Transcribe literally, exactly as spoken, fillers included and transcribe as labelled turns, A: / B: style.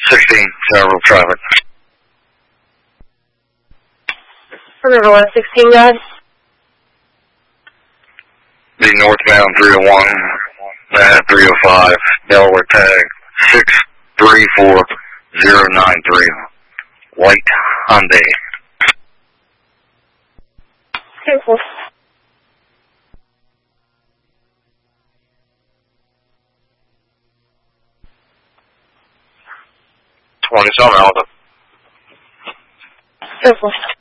A: sixteen, several traffic.
B: River one sixteen, go ahead.
A: The northbound three oh one, at three oh five, Delaware tag six three four zero nine three, white Hyundai.
B: ten four.
A: twenty-seven, Alpha.
B: ten four.